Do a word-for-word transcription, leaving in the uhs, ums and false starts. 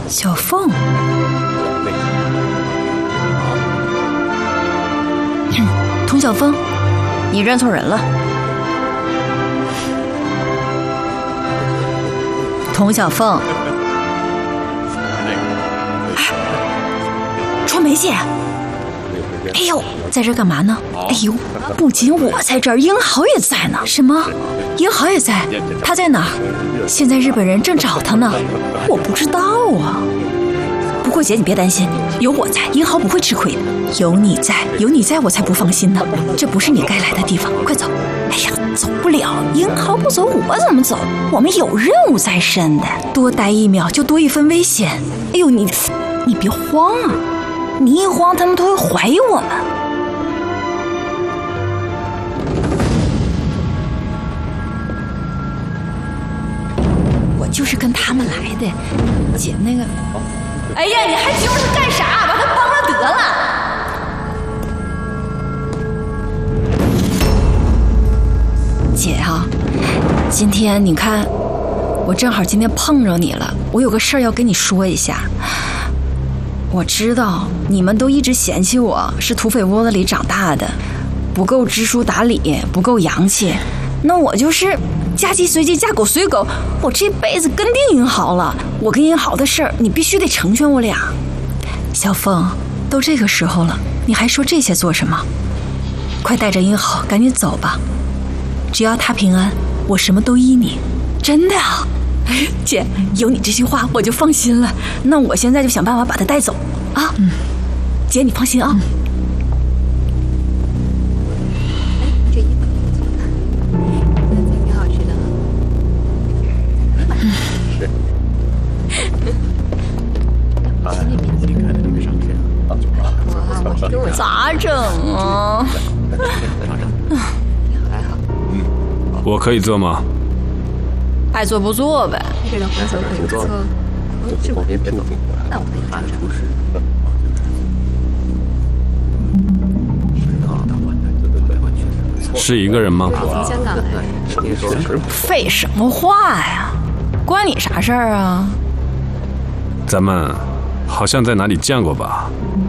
小凤，童小凤，你认错人了。童小凤，川梅姐，哎呦，在这干嘛呢？哎呦，不仅我在这儿，英豪也在呢。什么？英豪也在？他在哪儿？现在日本人正找他呢。我不知道啊。不过姐，你别担心，有我在，英豪不会吃亏的。有你在，有你在我才不放心呢。这不是你该来的地方，快走！哎呀，走不了，英豪不走，我怎么走？我们有任务在身的，多待一秒就多一分危险。哎呦，你你别慌啊！你一慌，他们都会怀疑我们。我就是跟他们来的，姐那个。哎呀，你还揪着他干啥？把他帮了得了。姐啊，今天你看，我正好今天碰着你了，我有个事儿要跟你说一下。我知道你们都一直嫌弃我是土匪窝子里长大的，不够知书达理，不够洋气。那我就是嫁鸡随鸡，嫁狗随狗，我这辈子跟定英豪了。我跟英豪的事儿，你必须得成全我俩。小凤，都这个时候了，你还说这些做什么？快带着英豪赶紧走吧，只要他平安，我什么都依你。真的啊？姐，有你这句话我就放心了。那我现在就想办法把他带走啊。嗯，姐你放心啊。嗯咋整啊？ 我可以做吗？ 爱做不做呗。 这个红色可以做，这我别别动，那我得发展。 是一个人吗？ 从香港来。 废什么话呀？关你啥事儿啊？ 咱们好像在哪里见过吧？